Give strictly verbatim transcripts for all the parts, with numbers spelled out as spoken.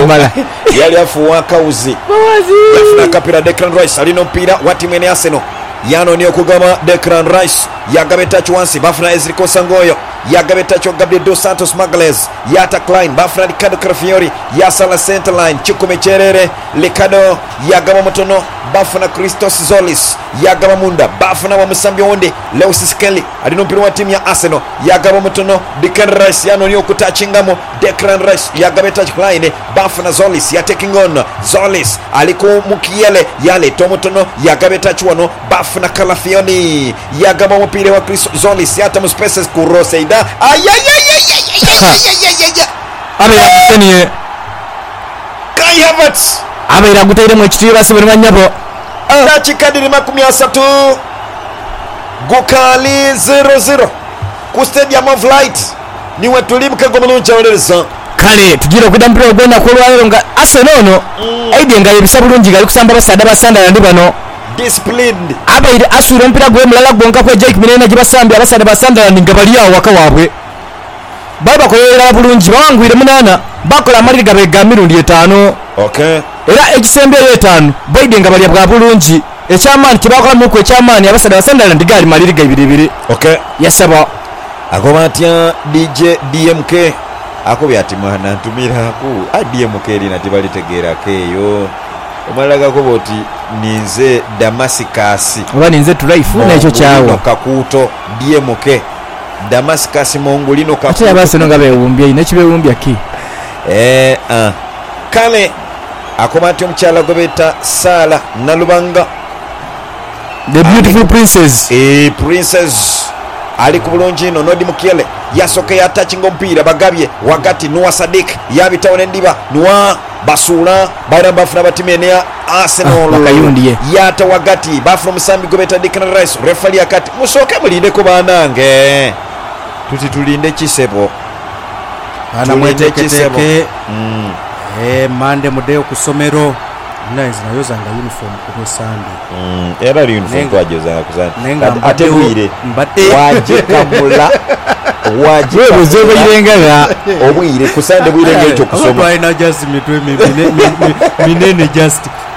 kumala yali afuwa kauzi yafuna kapira Declan Rice alina omupiira wa tiimu ene Arsenal yanoni okugaba Declan Rice yagaba etacho wansi bafuna Ezri Konsangoyo yagaba etacho Gabriel Dos Santos Magales yata Klein bafuna Ricardo Carafiori yasala center line Chikume Cherere Ricardo yagaba mutono bafuna Christos Zolis yagaba munda bafuna wa Musambi Onde Lewis Skelly alino mpira wa timu ya Arsenal yagaba mutono Declan Rice yanoni okutachingamo Declan Rice yagaba etacho Klein bafuna Zolis ya taking on Zolis aliko mukiyele yale tomutono yagaba etacho wano bafuna Carafiori yagaba mupira wa Chris Zolis yata mu spaces ku Roseida ayayayayayayayayayayaya abera kuseniye Kai Havertz abera gutaire mu ekitiyo basibwe banyabo dakika diri makumi asatu gukali zero zero ku Stadium of Light niwe tuli mukego mulungi awolereza kale tugira okuda mpira ogwenda kulwaliro nga Arsenal ono aide nga yebisa bulungi gali kusamba basada basanda ndi bano disciplined abaire asura mpira gwe mulala gwenka kwa Jake Minena gibasambya abasada basanda nga bali awo waka wabwe baba kolera bulungi bawangwire munana bakola amaliri gabe ga mirundi etaano okay era ekisembe etaano baide nga bali bwa bulungi ekyamani kibakola muko ekyamani abasada basanda ndigali maliri ga ibiribiri okay yasaba akobatya D J D M K akobya ati mwana ntumira ku a D M K lina tibalitegera keyo omalaga koboti ninze Damascus oba ninze tulife na ekyo kyawo kakuto D M K Damascus mongolino kakuto ate abaseno nga bewumbye ine kibewumbya ki eh ah kale akomati omukyala gobeta Sala Nalubanga the beautiful princess eh princess ali ku bulungi no Nodi Mukiele yasoke ya touching ompira bagabye wakati Noah Sadik yabitawone ndiba Noah basula baira bafuna batimene ya Arsenal bakayundiye yata wakati bafuna Musambi gobeta Declan Rice referee akati musoke mulinde ko banange tuti tulinde kisebo ana mweteketeke mm. eh mande mudeo kusomero nice nayo zanga uniform ku Sunday mm era uniform twajoza kuzana ate wire mbate waje kamula waje buzobe irengaga obwire kusande bwirenge cyo kusoma why na just mitwe minene just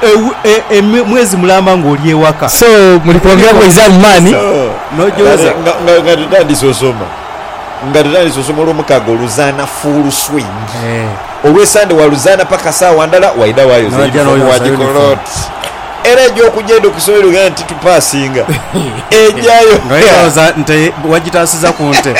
mwezi mulamba ngoliye waka so muri program kwa izali mani no joza nga tutandi sosoma nga tutandi sosoma lo mukago luzana full swing eh olwesande waluzana paka sawa ndala waida wayo waje kolot era jo kujendo kusomero ganti tupasinga ejayo ngayoza nte wajitasiza kunte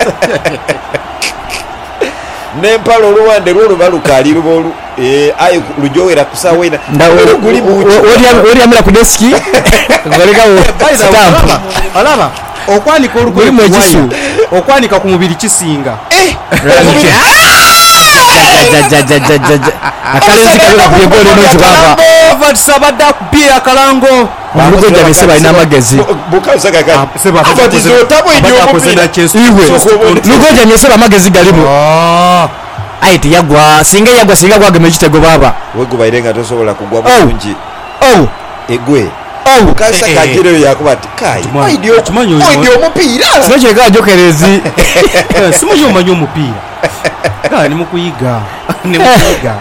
nempalo oluwande lwo lubalukali lubolu eh ayo lujowera kusawa ina ndawero guli ori amira ku deski ngoleka stamp alaba okwanika oluguli mu ekisu okwanika ku mubiri kisinga eh akalenzi kabira ku yegole no kibaba vat sabada kupia kalango Murugo jabe seba ina magezi bukaza kaka seba afatizo tabo idio kusenda chesu Murugo jabe seba magezi galibu ah aiti yagwa singa yagwa singa kwa geme kitego baba wego bairenga tosobola kugwa bulungi oh egwe oh kasa kagiro yakubati kai idio tumanyo idio mupira sije ka jokerezi simanyo manyo mupira ka ni mukuyiga ni mukuyiga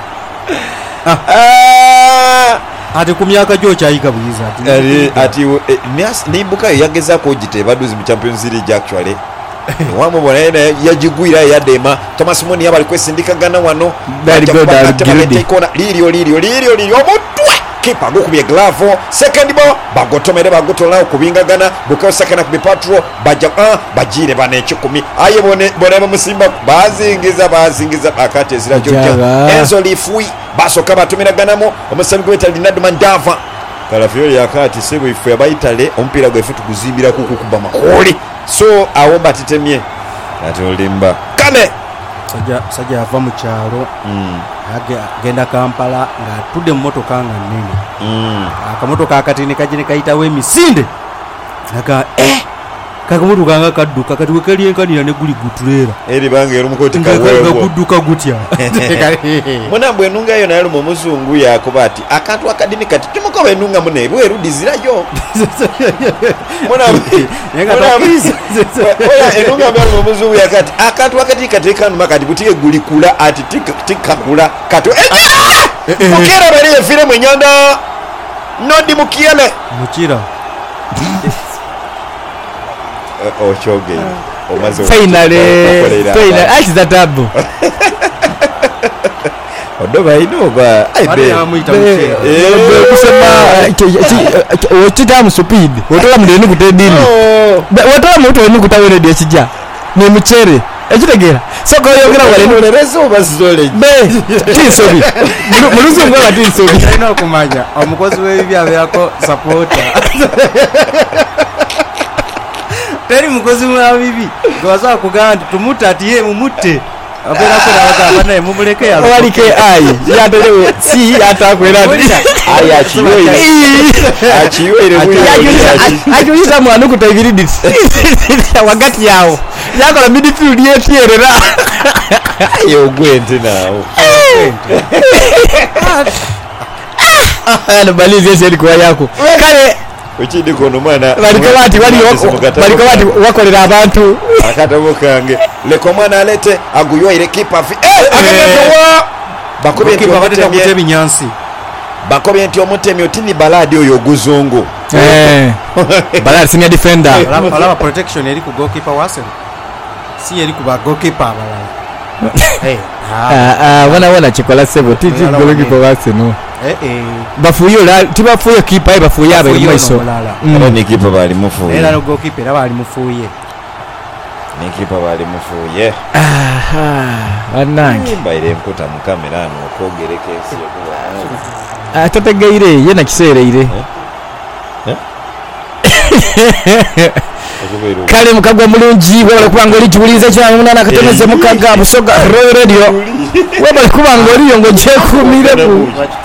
ah ati kumyaka jo chayiga buyiza ati ati nimbuka yageza ko gite baduzi mu Champions League actually wamo bona yajigwira yadema Thomas Moni yabali kwesindika gana wano dari goda giridi lirio lirio lirio lirio omutwe kipa gukubye glavo second ball bagotomere bagotola okubinga gana bukayo sakana ku patro baja ah bajire bane kikumi aye bone bone musimba bazingiza bazingiza akate zira joja Enzo Lifui baso kaba tumira ganamo omusambi gweta Linado Mandava Carafiori yakati sebo ifu yabaitale ompira gwefu tukuzimbira kuku kuba makoli so awomba titemye atolimba kale sajja sajja ava mu kyalo mm agenda Kampala nga tudde mu motoka nga nnene mm akamotoka akatini kajine kaitawe emisinde aka eh kakamotoka nga kadduka kati wekali enkanira ne guli gutulera eri bange eri mukoti nga kaweego gudduka gutya munambwe enunga yo naye lumu omuzungu yakuba ati akantu akadini kati tumukoba enunga mune bweru dizirayo munambwe oya enunga mbyalumu omuzungu yakati akantu akati katekanuma kati butige gulikula ati tikakula kati mukira bali yefire mu nyanda nodi mukiyele mukira ochoge omaze finally finally akiza tabu odoba inoba aibe kusema okitamu speed otola mudeni kutedini otola muto ni kutawene de kijja ni muchere ekitegera soko yogera wale ni rezo basizole be tisobi muluzo ngwa tisobi ina kumanya omukozi w'ebibya byako supporter teri mukozi wa bibi gwaza kuganda tumuta atiye mumutte abera ko abaka bana mumuleke ya walike ai yadelewe si atakwera ai achiwe achiwe ajuliza mwana kutagiridi wakati yao yako la midfield yetierera yo gwente nawo ana balize zeli kwa yako kale uchidi kono mwana balikabati wali balikabati wakolera abantu akatabokange leko mwana alete aguywa ile kipa fi eh akatowa bakobe kipa bateta kutebi nyansi bakobe ntyo mutemi otini baladi oyo guzungu eh baladi senior defender ala protection eri ku goalkeeper wase si eri ku ba goalkeeper balala eh ah ah wana wana chikola sebo titi goalkeeper wase no eh eh bafuyo la tibafuyo kipa bafuyo abe mwiso ni kipa bali mufuye era no goalkeeper aba ali mufuye ni kipa bali mufuye aha wanangi mbaire mkuta mu kamera no kogereke esi kuba atategeire ye na kisereire kale mukagwa mulungi wala kubanga oli juliza cyane munana katoneze mukaga busoga Royal Radio waba kubanga oli ngo je kumire bu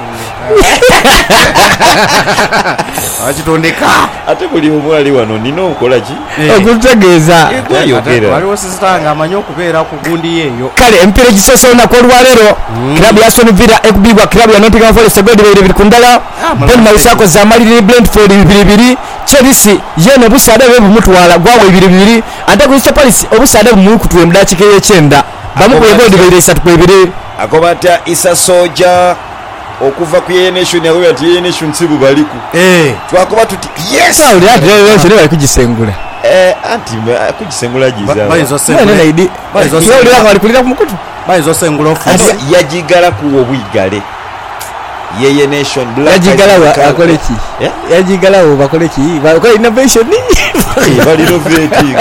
achitondeka ate buli omwali wano nino okola ki okutegeeza wali wasistanga amanyo okubeera ku gundi yeyo kale empira kisoso na ko lwalero klabu ya Aston Villa ekubibwa klabu ya Nottingham Forest gold bibiri bibiri kundala Bournemouth yako za Mali Brentford bibiri bibiri Chelsea yene busade bebu mutwala gwawe bibiri bibiri ate ku Palace obusade mu kutwe mudachike yechenda bamu ku gold bibiri isatu bibiri akobata Isa Soja okuva ku Ye Nation yawe ati Ye Nation sibu baliku eh twakoba tuti yes oli ati leo chene bali kujisengula eh anti kujisengula jiza baizo sengula idi baizo sengula bali kulira ku mukutu baizo sengula ofu yajigala ku obwigale Ye Ye Nation black yajigala akole ki yajigala bakole ki bakole innovation bali innovating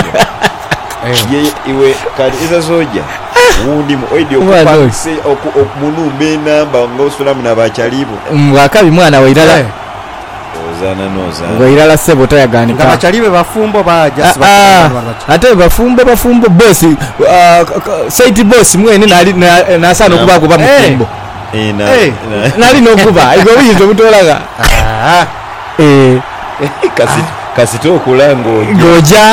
ye iwe kadi Isa Soja wundi mu oidio kupangise okumunumbe namba ngosula muna bachalibo mwakabi mwana wa irala ozana noza ngo irala sebo tayaganika bachalibe bafumbo baja ate bafumbo bafumbo boss site boss mwene nali nasana kuba kuba mufumbo ina nali nokuba igo wizo mutolaga eh kasi kasito okulango ngoja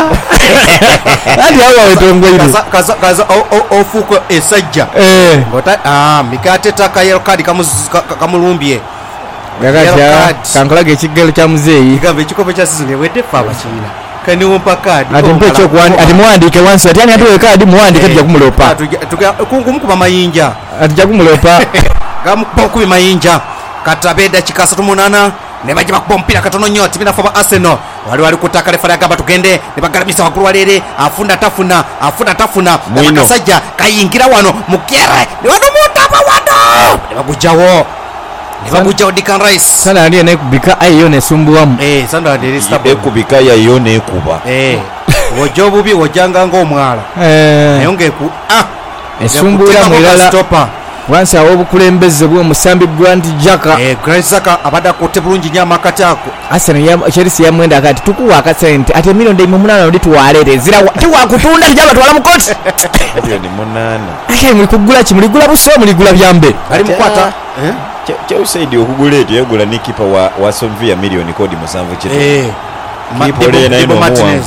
ati hawa wetongo iru kaza kaza ofuko esajja eh ngota ah mikate taka yero kadi kamulumbye gagaja kankolage ekigelo kya muzeyi igambe chikope cha sizone wede fa bachina kani wompa kadi ati mpecho kwani ati muandike wansi ati yani atuwe kadi muandike tujja kumulopa kungumukuba mayinja ati tujja kumulopa gamukuba mayinja katabeda chikasa tumunana ne baje bakupompira katono nyoti bina foba Arsenal wali wali kutaka refari agamba tugende ne bagarabisa bakuru walere afunda tafuna afunda tafuna bakasajja kayingira wano mukere ne wano mutaba wano ne bagujawo ne bagujawo Declan Rice sana ndiye ne kubika ayo ne sumbuwamu eh sanda ndiye stable kubika ya yo ne kuba eh wojobu bi wojanga ng'omwala eh nayonge ku ah esumbura mwilala stopper wansi awo bukulembeze bwo musambi Grant Jaka eh Grant Jaka abada kote bulungi nyama katako Arsenal ya Chelsea ya mwenda akati tukuwa akasente ate milioni munana odi tuwalete zira tuwa kutunda njaba twala mukoti milioni munana ake muri kugula ki muri gula buso muri gula byambe ali mukwata eh che usaidi okugula eto yagula ni kipa wa wa Aston Villa milioni kodi musanvu chete eh Martinez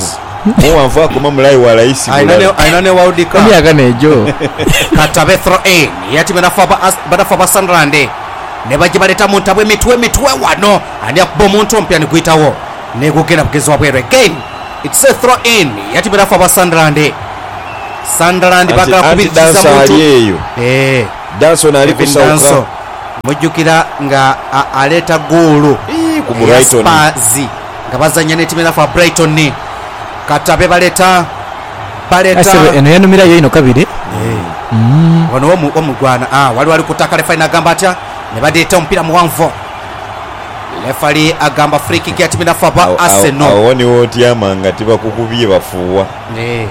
muwanvu akoma mulayi wa layisi aina ne World Cup emyaka nejo katabe throw in yati banafa ba Sunderland ne bajja baleta mu ntabwe mitwe mitwe wano ani akuba omuntu ompya ne guyitawo ne gugenda bugezi wabweru again it's a throw in yati banafa ba Sunderland Sunderland bagala kubiriza muntu eh Danson ali kusauka mujjukira nga aleta goolo ku Brighton Spurs nga bazanya ne timu ya Brighton katabe baleta baleta eno yanumira yo ino kabiri wano omugwana ah wali wali kutaka refa ina gamba atya ne badeta ompira muwanvu refali agamba free kick ya timu ya Arsenal awoni woti amanga tiba kukubye bafuwa eh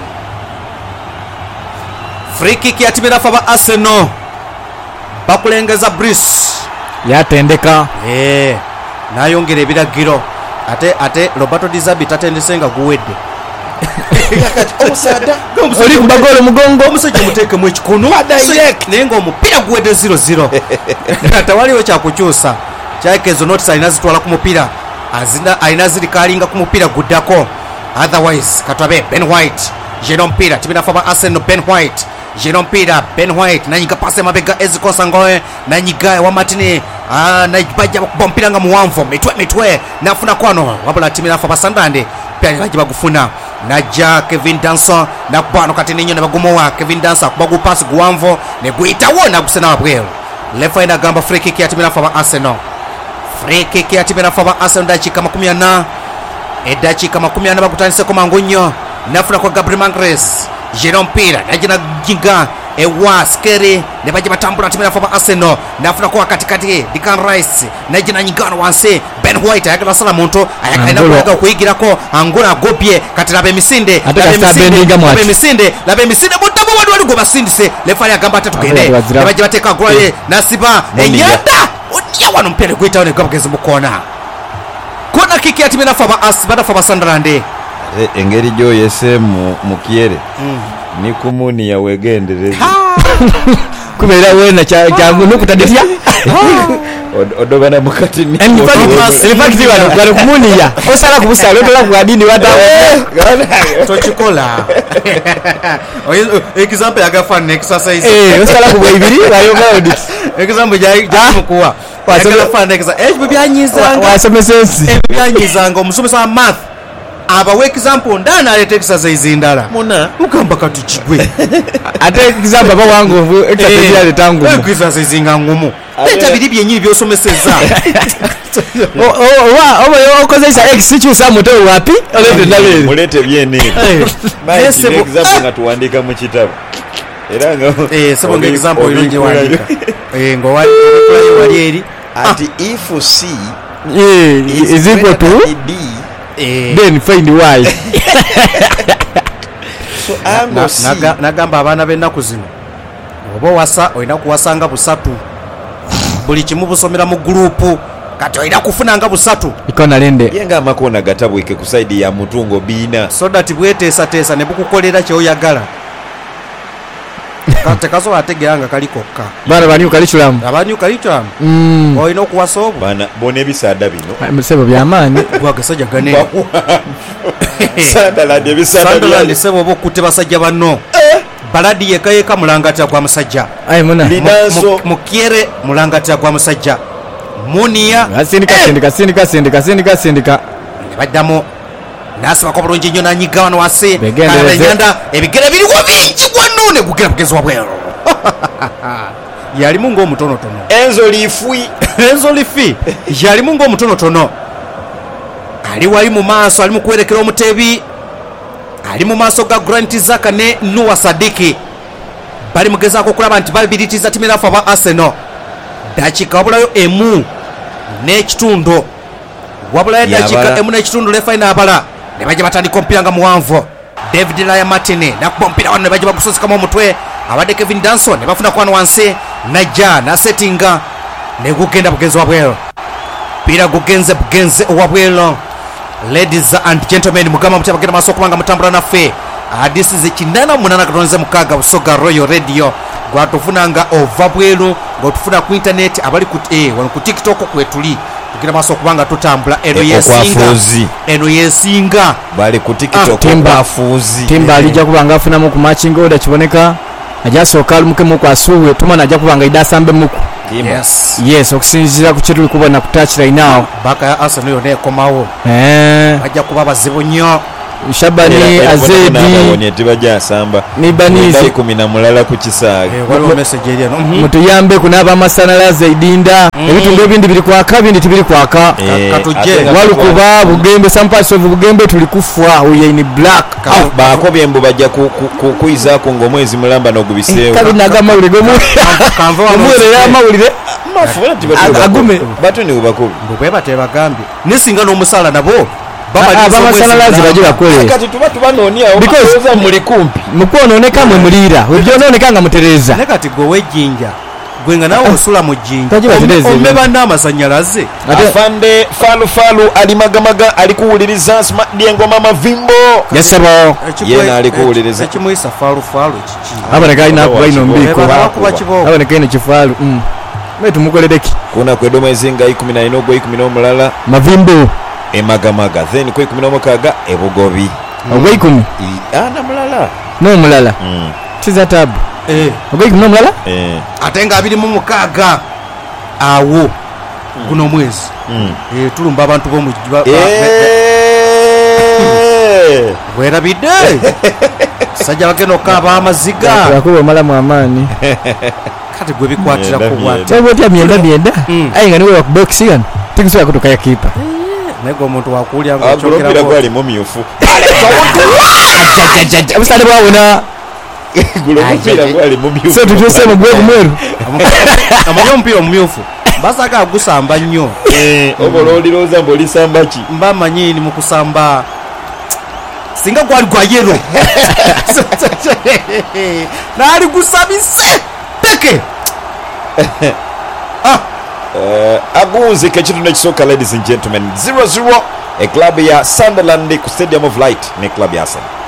free kick ya timu ya Arsenal bakulengeza Brice yatendeka eh nayongera ebiragiro ate ate Roberto Di Zabi tatendesenga guwedde omusada oli kubagolo mugongo omusajja muteeke mu ekikono nenga omupira guwedde zero zero tawaliwo kyakukyusa kyakezo notice alina zitwala ku mupira azina alina ziri kalinga ku mupira guddako otherwise katwabe Ben White jeno mpira tibina faba Arsenal Ben White jeno mpira Ben White nanyiga pase mabega ezikosa ngoe nanyiga wa Martini ah najibajja kubompira nga muwanvu mitwe mitwe nafuna kwano wabula timina faba Sunderland pya najiba kufuna najja Kevin Danson na bano kati ninyo ne bagumowa Kevin Danson kubagu pass guwanvu ne guita wona gusena wabwero lefa ina gamba free kick ya timina faba Arsenal free kick ya timina faba Arsenal dakika makumi ana edakika makumi ana bakutanise ko mangunyo nafuna kwa Gabriel Mangres Jerome Pira najina jinga ewa skeri ne baje batambula timina faba Arsenal nafuna kwa katikati Declan Rice najina nyingano wanse Ben White ayagala sala muntu ayakaina kuga kuyigirako angula gobye katirabe misinde labe misinde labe misinde mutabo wadu wali go basindise lefali agamba atatugende ne baje bateka gwaye nasiba enyanda onya wano mpere kuita ne gabageze mukona kona kiki ya timina faba as bada faba Sunderland engeri jo yese mu mukiere ni kumuni ya wegendereze kubera wena cyangu nokutaditya odobana mukati ni and in fact you are gonna kumuniya osala kubusala otola kuadini watawo to chikola example agafan exercise eh osala kubwa ibiri bayo audit example jai jamukuwa wasala fan exercise eh byanyizanga wasomesensi byanyizanga omusomesa math aba we example ndana alete exercise indala muna ukamba katuchigwe ate example baba wangu exercise ya tangu exercise ngumu leta bidibye nyinyi byosomeseza o o wa o okozesa x chusa moto wapi olete ndale mulete byene basi example ngatuandika mu kitabu era nga eh sabo nge example ilunje wandika eh ngo wali wali eri ati if c eh is equal to d Eh. Then find why. So ango si naga nagamba abana bennaku zino obo wasa oyina kuwasanga busatu buli kimu busomera mu group kati oyina kufunanga busatu ikona lende yenga amakona gatabwike ku side ya mutungo bina so that bwetesa tesa ne bukukolera kyo oyagala kate kazo ategeranga kalikokka bana bani ukalichulamu abani ukalichulamu mm oyina okuwasobo bana bone bisada bino musebo byamani bwagasajja gane Sunderland ebisada Sunderland sebo obo kutte basajja banno baladi yekayeka mulangata kwa musajja ai muna linazo mukiere mulangata kwa musajja munia asindika sindika sindika sindika sindika sindika badamo nasa ko bulungi nyo nanyiga wano wase kana nyanda ebigere biri wo bingi gwanone gukira kugezwa bwero yali mungo omutono tono enzo lifui enzo lifi yali mungo omutono tono ali wali mu maaso ali mu kwerekera omutebi ali mu maaso ga Grant Zaka ne Noah Sadiki bali mugezako kulaba nti balibiritiza timira fa Arsenal dakika wabulayo emu n'ekitundu wabulayo dakika emu n'ekitundu lefaina abala ne bajja batandika ompira nga muwanvu David Raya Martini nakuba ompira wano ne bajja bagusosikamu omutwe abadde Kevin Danson ne bafuna kwano wansi najja nasetinga ne gugenda bugenzi wabwero pira gugenze bugenze owabwero. Ladies and gentlemen, mugama mutya bagenda maso kubanga mutambula naffe. Uh, this is kinana munana katonze mukaga Busoga Royal Radio gwatufunanga ova bweru ngotufuna ku internet abali ku eh wano ku TikTok kwetuli tugira maso kubanga tutambula eno yesinga eno yesinga bali ku TikTok bafuzi Timba alijja kubanga afunamu ku matching order kiboneka ajasooka alumukemu ku asuwe tumana ajja kubanga idasambe muku yes yes okusinzira ku kyetuli kubona ku touch right now baka ya Arsenal yo nekomawo eh ajja kuba bazibu nnyo Shabani Azedi nabonye tibaja asamba ni banizi kumi na mulala ku kisaaga waliwo message eri no mutuyambe kunaba amasanalaze idinda ebitundu ebindi biri kwaka bindi tibiri kwaka katuje walukuba bugembe sampaso bugembe tuli kufwa uye ni black bako byembu bajja kuiza ku ngomwezi mulamba no gubiseewo kabinaga mawulire gomu kanva mwere ya mawulire mafuna tibatu agume batu ni ubako mbwe batebagambi nisinga no musala nabo abamasanyalaze bagira kwele kati tuba tubanonia obakoza muri kumpi mukwononeka mwe mulira obyononeka nga mutereza nekati go wejinja gwenga nawe osula mu jinja ombe banda amasanyalaze afande falu falu alimagamaga alikuwuliriza smart ngoma mavimbo yesebo yena alikuwuliriza ekimuyisa falu falu kiki aboneka ina kuba ino mbiko kuba kibo aboneka ino kifalu mm metu mukoledeki kuna kwedoma ezinga kumi na nne ogwo kumi n'omulala mavimbo emagamaga then kwe kumi n'omukaaga ebugobi ogwo ikumi ana mulala no mulala mm tiza tabu eh ogwo ikumi no mulala eh atenga abiri mu mukaaga awo guno mwezi mm eh tulumba abantu bo mu eh wera bide sajja bageno kaba amaziga yakuba mala mu amani kati gwe bikwatira ku bwati sebo tya myenda myenda ayinga niwe boxing an tikisoya kutoka ya kipa nego omuntu wakulya ngo chokera agulopira gwali mu myufu abusale bwabona gulopira gwali mu myufu so tutuse mu gwe kumweru amanyo mpira mu myufu basaka agusamba nnyo eh obololiroza mboli samba ki mba manyini mu kusamba singa gwali gwa yero nali gusabise peke ah uh, agunze kechitunde kisoka ladies and gentlemen zero zero a club ya Sunderland ku Stadium of Light ne club ya Arsenal.